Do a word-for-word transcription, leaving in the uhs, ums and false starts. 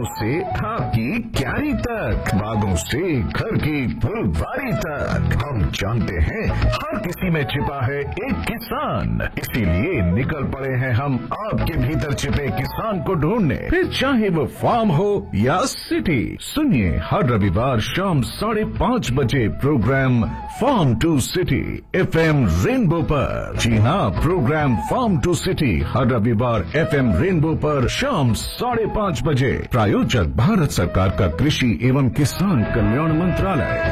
से आपकी क्यारी तक, बागों से घर की फुलवारी तक, हम जानते हैं हर किसी में छिपा है एक किसान। इसीलिए निकल पड़े हैं हम आपके भीतर छिपे किसान को ढूंढने, फिर चाहे वो फार्म हो या सिटी। सुनिए हर रविवार शाम साढ़े पाँच बजे programme farm to city F M rainbow पर। जी हाँ, प्रोग्राम फार्म टू सिटी हर रविवार एफ एम रेनबो पर शाम साढ़े पाँच बजे। प्रायोजक भारत सरकार का कृषि एवं किसान कल्याण मंत्रालय।